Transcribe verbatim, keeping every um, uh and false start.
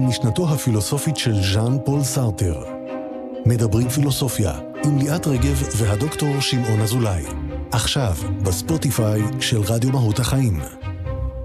משנתו הפילוסופית של ז'אן פול סארטר. מדברים פילוסופיה עם ליאת רגב והדוקטור שמעון אזולאי. עכשיו בספוטיפיי של רדיו מהות החיים.